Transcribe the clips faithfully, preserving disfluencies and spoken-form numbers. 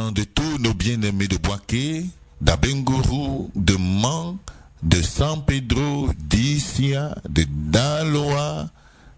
gens, de tous nos bien-aimés de Boaké, d'Abengourou, de Man, de San Pedro, d'Issia, de Daloa,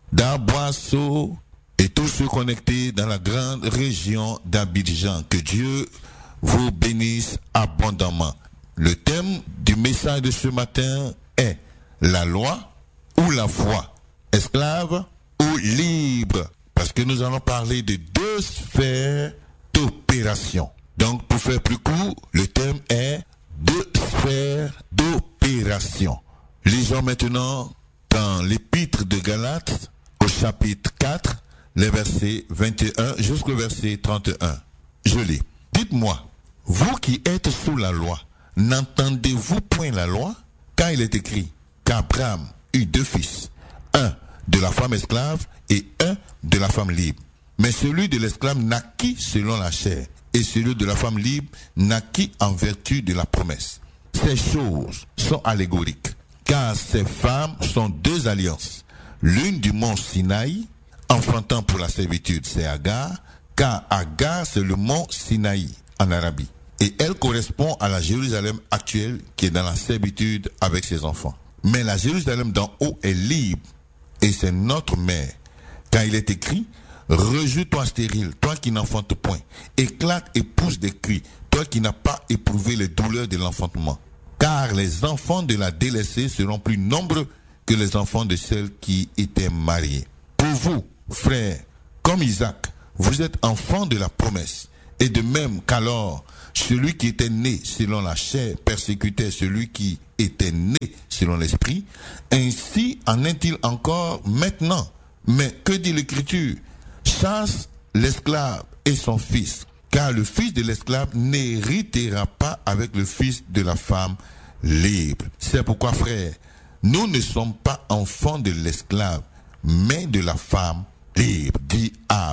d'Aboasso, et tous ceux connectés dans la grande région d'Abidjan. Que Dieu vous bénisse abondamment. Le thème du message de ce matin est la loi ou la foi, esclave ou libre, parce que nous allons parler de deux sphères d'opération. Donc, pour faire plus court, le thème est deux sphères d'opération. Lisons maintenant dans l'épître de Galates, au chapitre quatre, les versets vingt et un jusqu'au verset trente et un. Je lis. Dites-moi, vous qui êtes sous la loi, n'entendez-vous point la loi? Car il est écrit qu'Abraham eut deux fils, un de la femme esclave et un de la femme libre. Mais celui de l'esclave naquit selon la chair, et celui de la femme libre naquit en vertu de la promesse. Ces choses sont allégoriques, car ces femmes sont deux alliances. L'une du mont Sinaï, enfantant pour la servitude, c'est Agar, car Agar c'est le mont Sinaï en Arabie. Et elle correspond à la Jérusalem actuelle qui est dans la servitude avec ses enfants. Mais la Jérusalem d'en haut est libre, et c'est notre mère. Car il est écrit, rejoues-toi stérile, toi qui n'enfantes point. Éclate et pousse des cris, toi qui n'as pas éprouvé les douleurs de l'enfantement. Car les enfants de la délaissée seront plus nombreux que les enfants de celles qui étaient mariées. Pour vous, frères, comme Isaac, vous êtes enfants de la promesse. Et de même qu'alors, celui qui était né selon la chair persécutait celui qui était né selon l'esprit, ainsi en est-il encore maintenant. Mais que dit l'Écriture? Chasse l'esclave et son fils, car le fils de l'esclave n'héritera pas avec le fils de la femme libre. C'est pourquoi, frères, nous ne sommes pas enfants de l'esclave, mais de la femme libre. Dis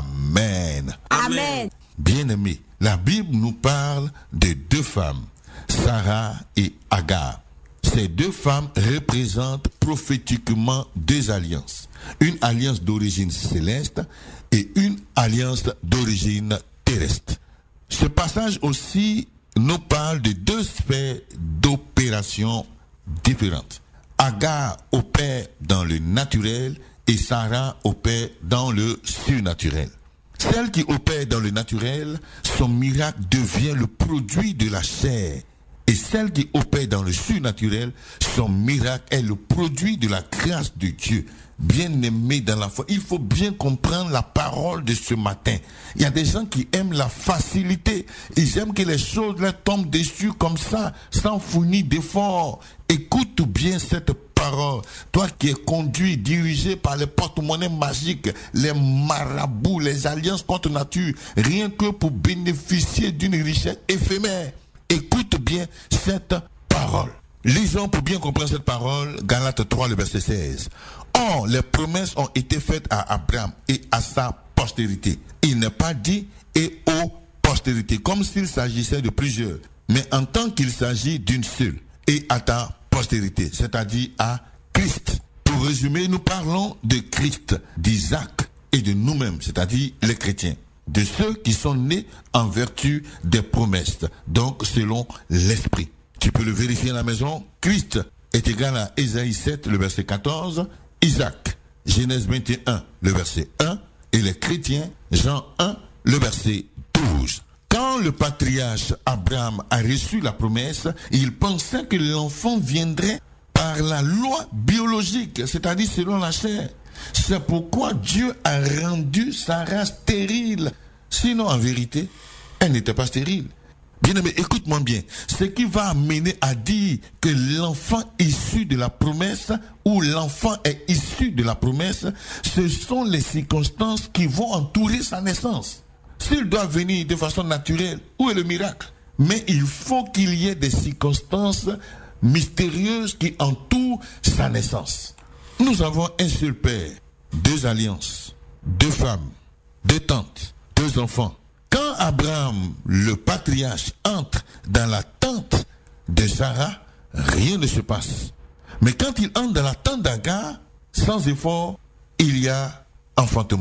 Amen. Amen. Bien-aimés, la Bible nous parle de deux femmes, Sarah et Agar. Ces deux femmes représentent prophétiquement deux alliances. Une alliance d'origine céleste et une alliance d'origine terrestre. Ce passage aussi nous parle de deux sphères d'opération différentes. Agar opère dans le naturel et Sarah opère dans le surnaturel. Celle qui opère dans le naturel, son miracle devient le produit de la chair. Et celle qui opère dans le surnaturel, son miracle est le produit de la grâce de Dieu. Bien-aimé dans la foi, il faut bien comprendre la parole de ce matin. Il y a des gens qui aiment la facilité. Ils aiment que les choses leur tombent dessus comme ça, sans fournir d'efforts. Écoute bien cette parole. Toi qui es conduit, dirigé par les porte-monnaies magiques, les marabouts, les alliances contre nature, rien que pour bénéficier d'une richesse éphémère. Écoute bien cette parole. Lisons pour bien comprendre cette parole, Galates trois, le verset seize. Or, les promesses ont été faites à Abraham et à sa postérité. Il n'est pas dit et aux postérités, comme s'il s'agissait de plusieurs, mais en tant qu'il s'agit d'une seule, et à ta postérité, c'est-à-dire à Christ. Pour résumer, nous parlons de Christ, d'Isaac et de nous-mêmes, c'est-à-dire les chrétiens, de ceux qui sont nés en vertu des promesses, donc selon l'esprit. Tu peux le vérifier à la maison. Christ est égal à Ésaïe sept, le verset quatorze, Isaac, Genèse vingt et un, le verset un, et les chrétiens, Jean un, le verset douze. Quand le patriarche Abraham a reçu la promesse, il pensait que l'enfant viendrait par la loi biologique, c'est-à-dire selon la chair. C'est pourquoi Dieu a rendu Sarah stérile. Sinon, en vérité, elle n'était pas stérile. Bien-aimé, écoute-moi bien. Ce qui va amener à dire que l'enfant issu de la promesse ou l'enfant est issu de la promesse, ce sont les circonstances qui vont entourer sa naissance. S'il doit venir de façon naturelle, où est le miracle? Mais il faut qu'il y ait des circonstances mystérieuses qui entourent sa naissance. Nous avons un seul père, deux alliances, deux femmes, deux tantes, deux enfants. Quand Abraham, le patriarche, entre dans la tente de Sarah, rien ne se passe. Mais quand il entre dans la tente d'Agar, sans effort, il y a enfantement.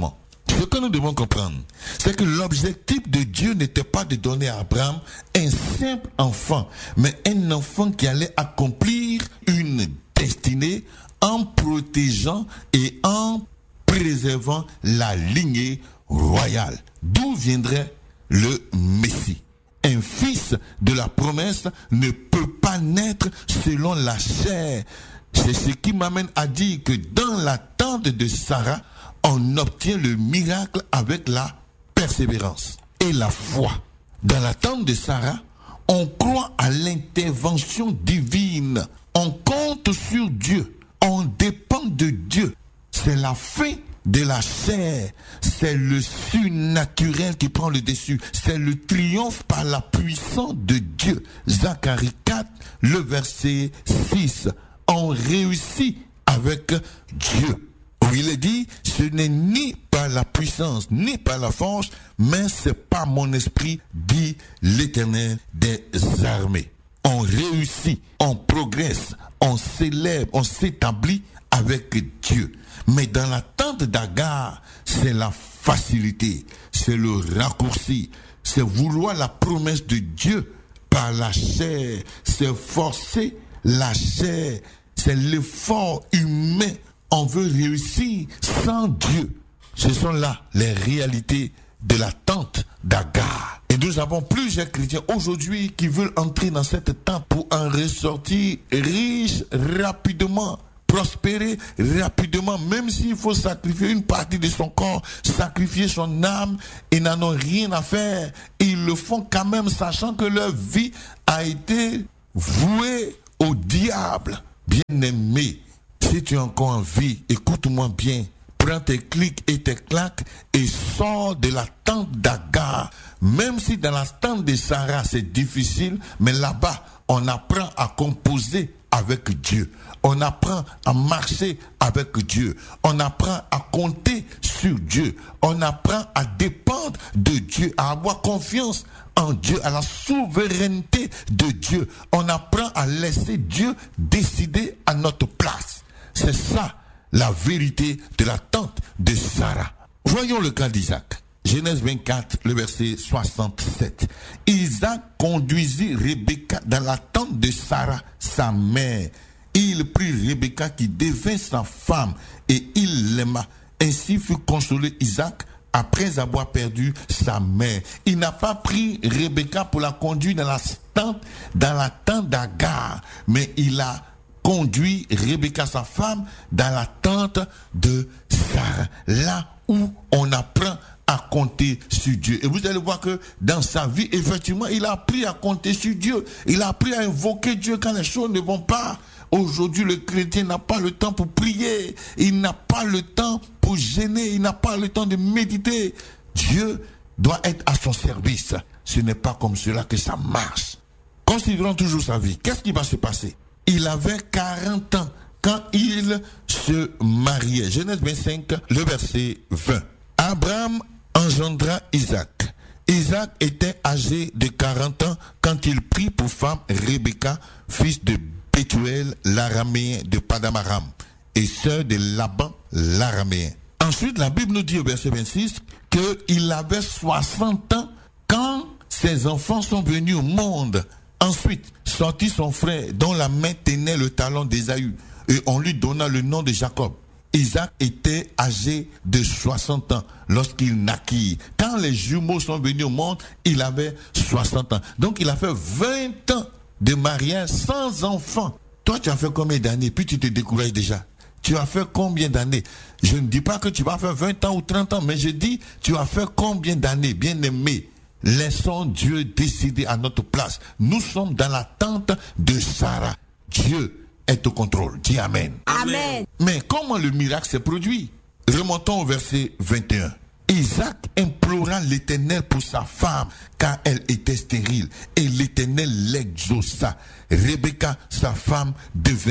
Ce que nous devons comprendre, c'est que l'objectif de Dieu n'était pas de donner à Abraham un simple enfant, mais un enfant qui allait accomplir une destinée en protégeant et en préservant la lignée royale. D'où viendrait le Messie. Un fils de la promesse ne peut pas naître selon la chair. C'est ce qui m'amène à dire que dans l'attente de Sarah, on obtient le miracle avec la persévérance et la foi. Dans l'attente de Sarah, on croit à l'intervention divine. On compte sur Dieu. On dépend de Dieu. C'est la fin de la chair. C'est le surnaturel qui prend le dessus. C'est le triomphe par la puissance de Dieu. Zacharie quatre, le verset six. On réussit avec Dieu. Où il est dit, ce n'est ni par la puissance, ni par la force, mais c'est par mon esprit, dit l'Éternel des armées. On réussit, on progresse, on s'élève, on s'établit avec Dieu. Mais dans l'attente d'Agar, c'est la facilité, c'est le raccourci, c'est vouloir la promesse de Dieu par la chair, c'est forcer la chair, c'est l'effort humain. On veut réussir sans Dieu. Ce sont là les réalités de l'attente d'Agar. Et nous avons plusieurs chrétiens aujourd'hui qui veulent entrer dans cette attente pour en ressortir riches rapidement, prospérer rapidement, même s'il faut sacrifier une partie de son corps, sacrifier son âme, ils n'en ont rien à faire. Ils le font quand même, sachant que leur vie a été vouée au diable. Bien-aimé, si tu es encore en vie, écoute-moi bien. Prends tes clics et tes claques et sors de la tente d'Agar. Même si dans la tente de Sarah c'est difficile, mais là-bas on apprend à composer avec Dieu. On apprend à marcher avec Dieu. On apprend à compter sur Dieu. On apprend à dépendre de Dieu, à avoir confiance en Dieu, à la souveraineté de Dieu. On apprend à laisser Dieu décider à notre place. C'est ça la vérité de la tente de Sarah. Voyons le cas d'Isaac. Genèse vingt-quatre, le verset soixante-sept. Isaac conduisit Rebecca dans la tente de Sarah, sa mère. Il prit Rebecca qui devint sa femme et il l'aima. Ainsi fut consolé Isaac après avoir perdu sa mère. Il n'a pas pris Rebecca pour la conduire dans la tente, dans la tente d'Agar, mais il a conduit Rebecca, sa femme, dans la tente de Sarah. Là où on apprend à compter sur Dieu. Et vous allez voir que dans sa vie, effectivement, il a appris à compter sur Dieu. Il a appris à invoquer Dieu quand les choses ne vont pas. Aujourd'hui, le chrétien n'a pas le temps pour prier. Il n'a pas le temps pour gêner. Il n'a pas le temps de méditer. Dieu doit être à son service. Ce n'est pas comme cela que ça marche. Considérons toujours sa vie. Qu'est-ce qui va se passer? Il avait quarante ans quand il se mariait. Genèse vingt-cinq, le verset vingt. Abraham engendra Isaac. Isaac était âgé de quarante ans quand il prit pour femme Rebecca, fils de Bethuel, l'araméen de Padam-aram, et sœur de Laban, l'araméen. Ensuite, la Bible nous dit au verset vingt-six qu'il avait soixante ans quand ses enfants sont venus au monde. Ensuite, sortit son frère dont la main tenait le talon d'Ésaü, et on lui donna le nom de Jacob. Isaac était âgé de soixante ans lorsqu'il naquit. Quand les jumeaux sont venus au monde, il avait soixante ans. Donc il a fait vingt ans de mariage sans enfant. Toi, tu as fait combien d'années? Puis tu te décourages déjà. Tu as fait combien d'années? Je ne dis pas que tu vas faire vingt ans ou trente ans, mais je dis, tu as fait combien d'années, bien-aimé? Laissons Dieu décider à notre place. Nous sommes dans l'attente de Sarah. Dieu est au contrôle. Dis Amen. Amen. Mais comment le miracle s'est produit? Remontons au verset vingt et un. Isaac implora l'Éternel pour sa femme, car elle était stérile, et l'Éternel l'exauça. Rebecca, sa femme, devint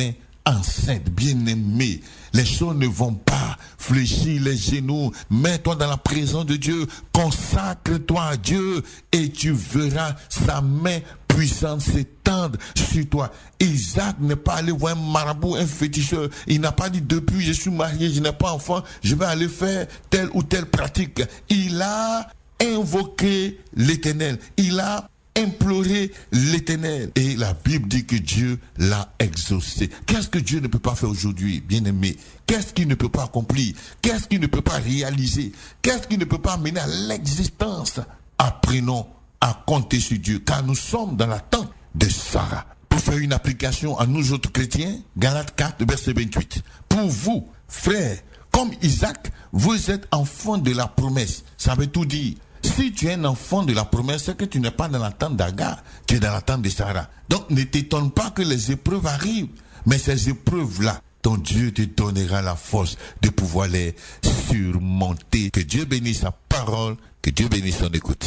enceinte, bien-aimée. Les choses ne vont pas. Fléchis les genoux, mets-toi dans la présence de Dieu, consacre-toi à Dieu et tu verras sa main puissante s'étendre sur toi. Isaac n'est pas allé voir un marabout, un féticheur. Il n'a pas dit depuis je suis marié, je n'ai pas enfant, je vais aller faire telle ou telle pratique. Il a invoqué l'Éternel. Il a imploré l'Éternel. Et la Bible dit que Dieu l'a exaucé. Qu'est-ce que Dieu ne peut pas faire aujourd'hui, bien-aimé? Qu'est-ce qu'il ne peut pas accomplir? Qu'est-ce qu'il ne peut pas réaliser? Qu'est-ce qu'il ne peut pas mener à l'existence? Apprenons à compter sur Dieu, car nous sommes dans l'attente de Sarah. Pour faire une application à nous autres chrétiens, Galates quatre, verset vingt-huit. Pour vous, frères, comme Isaac, vous êtes enfants de la promesse. Ça veut tout dire. Si tu es un enfant de la promesse, c'est que tu n'es pas dans l'attente d'Agar, tu es dans l'attente de Sarah. Donc ne t'étonne pas que les épreuves arrivent. Mais ces épreuves-là, ton Dieu te donnera la force de pouvoir les surmonter. Que Dieu bénisse sa parole, que Dieu bénisse son écoute.